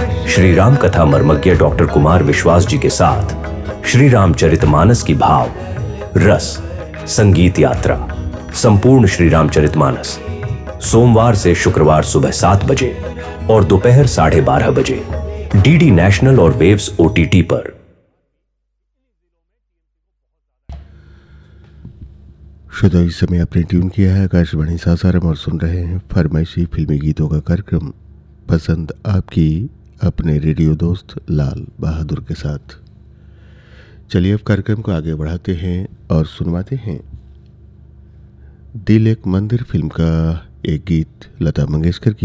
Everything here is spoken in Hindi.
श्री राम कथा मर्मज्ञ डॉक्टर कुमार विश्वास जी के साथ श्री रामचरितमानस की भाव रस संगीत यात्रा संपूर्ण श्री रामचरितमानस सोमवार से शुक्रवार सुबह 7 बजे और दोपहर 12:30 बजे डीडी नेशनल और वेव्स ओटीटी पर। शुद्ध इस समय आपने ट्यून किया है आकाशवाणी सासाराम और सुन रहे हैं फरमाइशी फिल्मी गीतों का कार्यक्रम पसंद आपकी अपने रेडियो दोस्त लाल बहादुर के साथ। चलिए अब कार्यक्रम को आगे बढ़ाते हैं और सुनवाते हैं दिल एक मंदिर फिल्म का एक गीत लता मंगेशकर की